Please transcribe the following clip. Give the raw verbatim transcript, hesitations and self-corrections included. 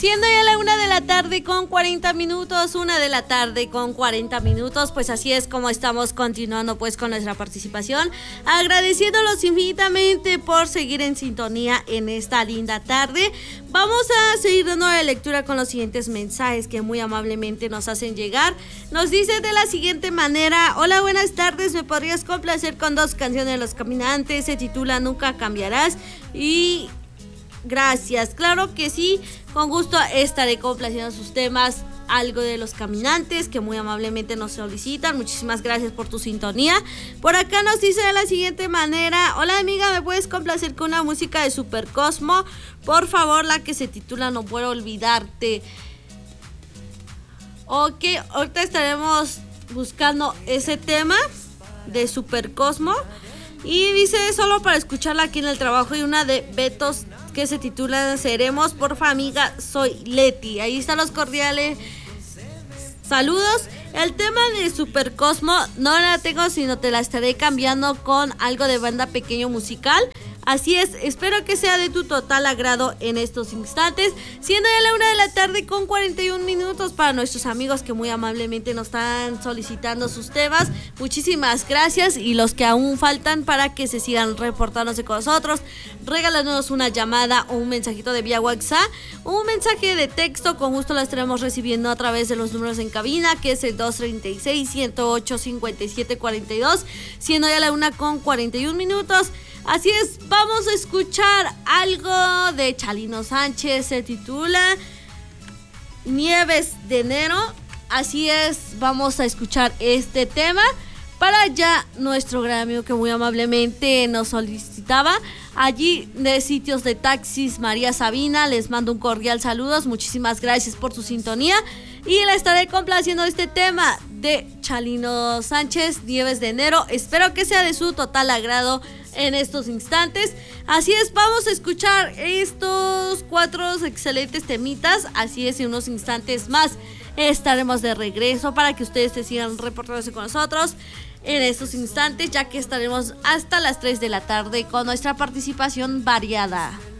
Siendo ya la una de la tarde con cuarenta minutos, una de la tarde con cuarenta minutos, pues así es como estamos continuando pues con nuestra participación, agradeciéndolos infinitamente por seguir en sintonía en esta linda tarde. Vamos a seguir dando la lectura con los siguientes mensajes que muy amablemente nos hacen llegar. Nos dice de la siguiente manera: hola, buenas tardes, me podrías complacer con dos canciones de Los Caminantes, se titula Nunca Cambiarás y gracias. Claro que sí, con gusto estaré complaciendo sus temas, algo de Los Caminantes que muy amablemente nos solicitan. Muchísimas gracias por tu sintonía. Por acá nos dice de la siguiente manera: hola amiga, ¿me puedes complacer con una música de Super Cosmo? Por favor, la que se titula No Puedo Olvidarte. Ok, ahorita estaremos buscando ese tema de Super Cosmo. Y dice solo para escucharla aquí en el trabajo, y una de Betos que se titula Seremos. Porfa amiga, soy Leti. Ahí están los cordiales saludos. El tema de Super Cosmo no la tengo, sino te la estaré cambiando con algo de Banda Pequeño Musical. Así es, espero que sea de tu total agrado en estos instantes, siendo ya la una de la tarde con cuarenta y un minutos para nuestros amigos que muy amablemente nos están solicitando sus temas. Muchísimas gracias, y los que aún faltan para que se sigan reportándose con nosotros, regáltanos una llamada o un mensajito de vía WhatsApp, un mensaje de texto, con gusto lo estaremos recibiendo a través de los números en cabina, que es el dos treinta y seis, ciento ocho, cincuenta y siete cuarenta y dos, siendo ya la una con cuarenta y un minutos. Así es, vamos a escuchar algo de Chalino Sánchez, se titula Nieves de Enero. Así es, vamos a escuchar este tema para ya nuestro gran amigo que muy amablemente nos solicitaba allí de Sitios de Taxis, María Sabina. Les mando un cordial saludos, muchísimas gracias por su sintonía, y le estaré complaciendo este tema de Chalino Sánchez, Nieves de Enero. Espero que sea de su total agrado en estos instantes. Así es, vamos a escuchar estos cuatro excelentes temitas. Así es, en unos instantes más estaremos de regreso para que ustedes se sigan reportándose con nosotros en estos instantes, ya que estaremos hasta las tres de la tarde con nuestra participación variada.